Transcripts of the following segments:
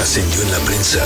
Trascendió en la prensa.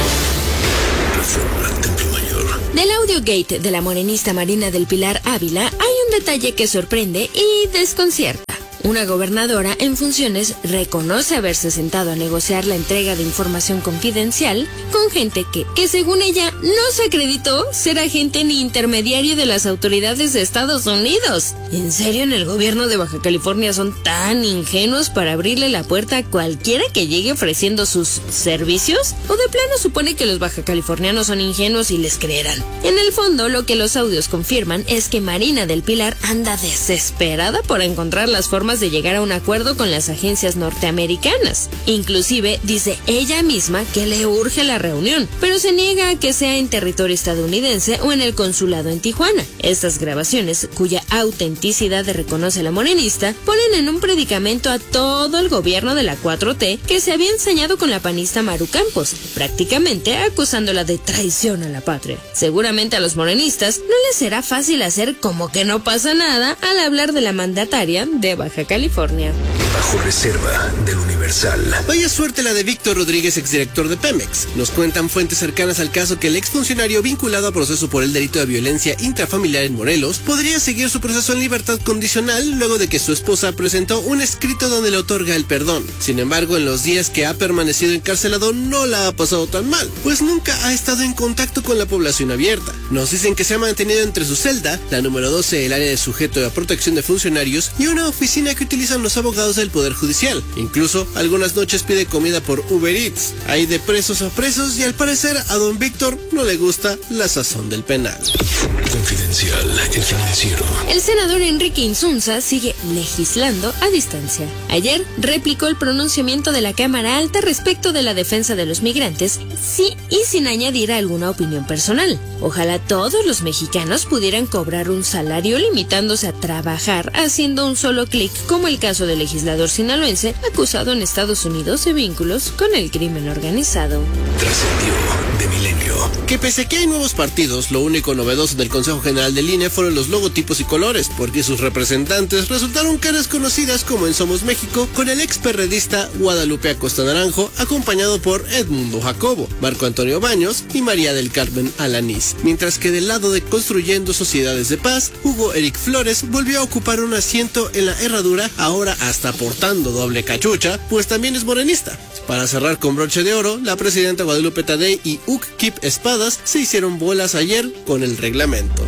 Reforma Templo Mayor. Del audiogate de la morenista Marina del Pilar Ávila hay un detalle que sorprende y desconcierta. Una gobernadora en funciones reconoce haberse sentado a negociar la entrega de información confidencial con gente que según ella no se acreditó ser agente ni intermediario de las autoridades de Estados Unidos. ¿En serio en el gobierno de Baja California son tan ingenuos para abrirle la puerta a cualquiera que llegue ofreciendo sus servicios? ¿O de plano supone que los bajacalifornianos son ingenuos y les creerán? En el fondo, lo que los audios confirman es que Marina del Pilar anda desesperada por encontrar las formas de llegar a un acuerdo con las agencias norteamericanas. Inclusive dice ella misma que le urge la reunión, pero se niega a que sea en territorio estadounidense o en el consulado en Tijuana. Estas grabaciones, cuya autenticidad reconoce la morenista, ponen en un predicamento a todo el gobierno de la 4T que se había ensañado con la panista Maru Campos, prácticamente acusándola de traición a la patria. Seguramente a los morenistas no les será fácil hacer como que no pasa nada al hablar de la mandataria de Baja California. Bajo reserva del Universal. Vaya suerte la de Víctor Rodríguez, exdirector de Pemex. Nos cuentan fuentes cercanas al caso que el exfuncionario vinculado a proceso por el delito de violencia intrafamiliar en Morelos podría seguir su proceso en libertad condicional luego de que su esposa presentó un escrito donde le otorga el perdón. Sin embargo, en los días que ha permanecido encarcelado no la ha pasado tan mal, pues nunca ha estado en contacto con la población abierta. Nos dicen que se ha mantenido entre su celda, la número 12, el área de sujeto a protección de funcionarios, y una oficina que utilizan los abogados del Poder Judicial. Incluso algunas noches pide comida por Uber Eats. Hay de presos a presos y al parecer a don Víctor no le gusta la sazón del penal. Confidencial, el financiero. El senador Enrique Insunza sigue legislando a distancia. Ayer replicó el pronunciamiento de la Cámara Alta respecto de la defensa de los migrantes, sí y sin añadir alguna opinión personal. Ojalá todos los mexicanos pudieran cobrar un salario limitándose a trabajar haciendo un solo clic, como el caso del legislador sinaloense acusado en Estados Unidos de vínculos con el crimen organizado. Trascendió de Milenio. Que pese a que hay nuevos partidos, lo único novedoso del Consejo General del INE fueron los logotipos y colores, porque sus representantes resultaron caras conocidas como en Somos México, con el experredista Guadalupe Acosta Naranjo, acompañado por Edmundo Jacobo, Marco Antonio Baños y María del Carmen Alanís. Mientras que del lado de Construyendo Sociedades de Paz, Hugo Eric Flores volvió a ocupar un asiento en la herradura, ahora hasta portando doble cachucha, pues también es morenista. Para cerrar con broche de oro, la presidenta Guadalupe Tadei y Uc Kip Espadas se hicieron bolas ayer con el reglamento.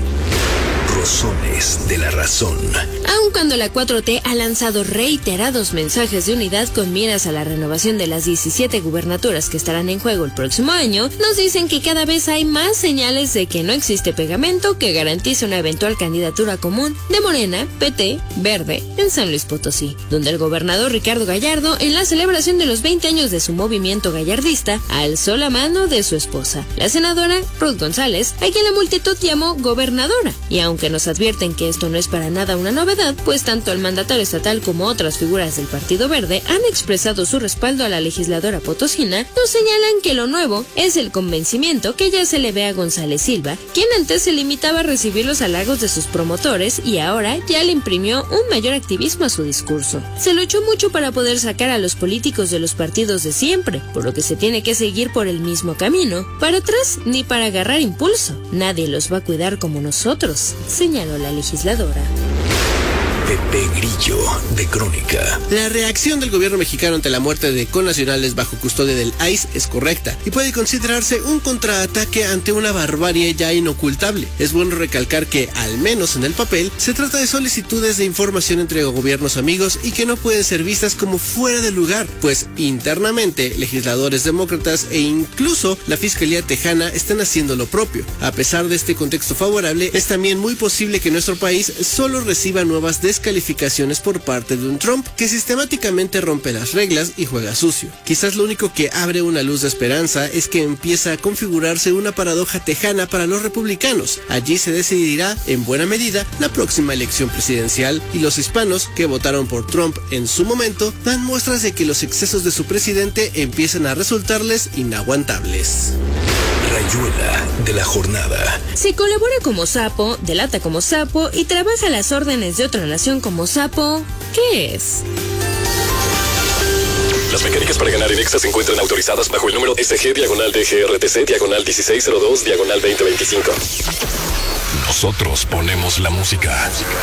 Rosones de la razón. Aun cuando la 4T ha lanzado reiterados mensajes de unidad con miras a la renovación de las 17 gubernaturas que estarán en juego el próximo año, nos dicen que cada vez hay más señales de que no existe pegamento que garantice una eventual candidatura común de Morena, PT, Verde en San Luis Potosí, donde el gobernador Ricardo Gallardo, en la celebración de los 20 años de su movimiento gallardista, alzó la mano de su esposa, la senadora Ruth González, a quien la multitud llamó gobernadora, y aunque nos advierten que esto no es para nada una novedad, pues tanto el mandatario estatal como otras figuras del Partido Verde han expresado su respaldo a la legisladora potosina, nos señalan que lo nuevo es el convencimiento que ya se le ve a González Silva, quien antes se limitaba a recibir los halagos de sus promotores y ahora ya le imprimió un mayor activismo a su discurso. Se luchó mucho para poder sacar a los políticos de los partidos de siempre, por lo que se tiene que seguir por el mismo camino, para atrás ni para agarrar impulso. Nadie los va a cuidar como nosotros, señaló la legisladora. Pepe Grillo, de Crónica. La reacción del gobierno mexicano ante la muerte de connacionales bajo custodia del ICE es correcta y puede considerarse un contraataque ante una barbarie ya inocultable. Es bueno recalcar que, al menos en el papel, se trata de solicitudes de información entre gobiernos amigos y que no pueden ser vistas como fuera de lugar, pues internamente legisladores demócratas e incluso la Fiscalía Tejana están haciendo lo propio. A pesar de este contexto favorable, es también muy posible que nuestro país solo reciba nuevas descalificaciones por parte de un Trump que sistemáticamente rompe las reglas y juega sucio. Quizás lo único que abre una luz de esperanza es que empieza a configurarse una paradoja tejana para los republicanos. Allí se decidirá, en buena medida, la próxima elección presidencial y los hispanos que votaron por Trump en su momento dan muestras de que los excesos de su presidente empiezan a resultarles inaguantables. Rayuela de la jornada. Si colabora como sapo, delata como sapo y trabaja a las órdenes de otra nación como sapo, ¿qué es? Las mecánicas para ganar en Exa se encuentran autorizadas bajo el número SG/DGRTC/1602/2025. Nosotros ponemos la música.